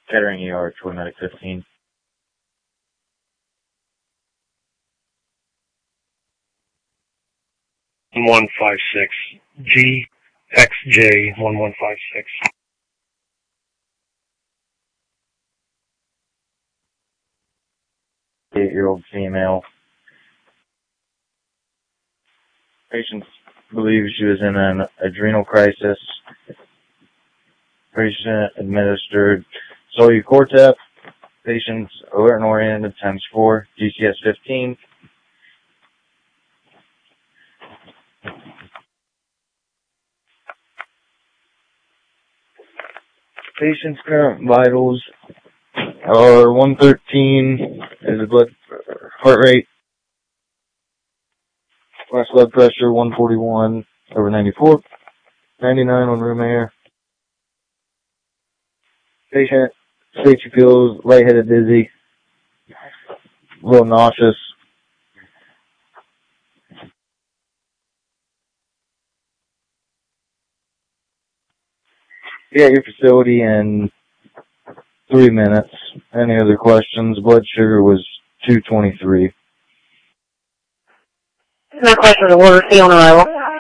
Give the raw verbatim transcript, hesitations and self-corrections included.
Kettering E R, Troy Medic fifteen. one five six. G X J one one five six. Eight-year-old female. Patient believes she was in an adrenal crisis. Patient administered Solucortep. Patient's alert and oriented times four, G C S fifteen. Patient's current vitals are one thirteen as a blood heart rate. Last blood pressure one forty-one over ninety-four. ninety-nine on room air. Patient states she feels lightheaded, dizzy, a little nauseous. Be at your facility in three minutes. Any other questions? Blood sugar was two twenty-three. No questions. Order C on arrival.